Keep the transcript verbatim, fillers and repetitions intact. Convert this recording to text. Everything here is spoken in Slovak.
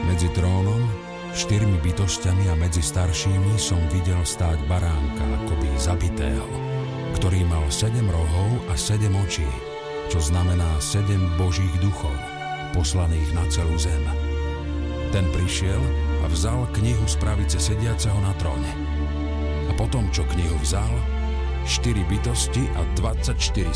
Medzi trónom, štyrmi bytosťami a medzi staršími som videl stáť baránka, akoby zabitého, ktorý mal sedem rohov a sedem očí, čo znamená sedem božích duchov, poslaných na celú zem. Ten prišiel a vzal knihu z pravice sediaceho na tróne. A potom, čo knihu vzal, štyri bytosti a dvadsaťštyri